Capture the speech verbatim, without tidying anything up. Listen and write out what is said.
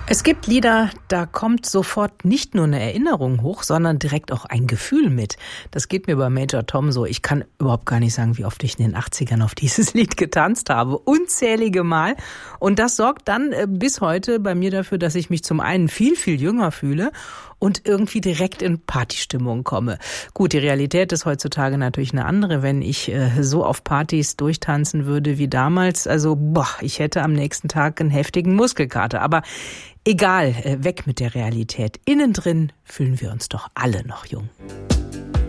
Es gibt Lieder, da kommt sofort nicht nur eine Erinnerung hoch, sondern direkt auch ein Gefühl mit. Das geht mir bei Major Tom so. Ich kann überhaupt gar nicht sagen, wie oft ich in den achtzigern auf dieses Lied getanzt habe. Unzählige Mal. Und das sorgt dann bis heute bei mir dafür, dass ich mich zum einen viel, viel jünger fühle und irgendwie direkt in Partystimmung komme. Gut, die Realität ist heutzutage natürlich eine andere. Wenn ich äh, so auf Partys durchtanzen würde wie damals, also boah, ich hätte am nächsten Tag einen heftigen Muskelkater. Aber egal, äh, weg mit der Realität. Innen drin fühlen wir uns doch alle noch jung.